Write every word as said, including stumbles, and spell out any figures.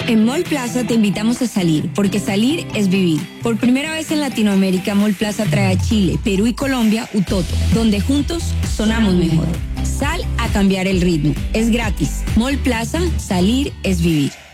En Mall Plaza te invitamos a salir, porque salir es vivir. Por primera vez en Latinoamérica, Mall Plaza trae a Chile, Perú y Colombia Utoto, donde juntos sonamos mejor. Sal a cambiar el ritmo. Es gratis. Mall Plaza, salir es vivir.